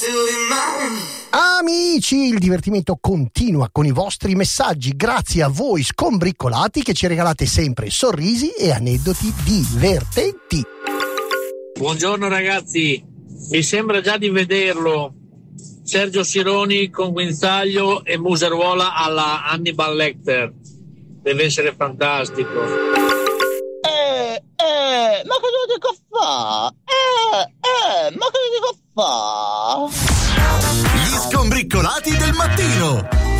Amici, il divertimento continua con i vostri messaggi, grazie a voi scombriccolati che ci regalate sempre sorrisi e aneddoti divertenti. Buongiorno ragazzi, mi sembra già di vederlo, Sergio Sironi con guinzaglio e museruola alla Hannibal Lecter, deve essere fantastico. Ma cosa dico fa? Ma cosa dico fa? Gli scombriccolati del mattino.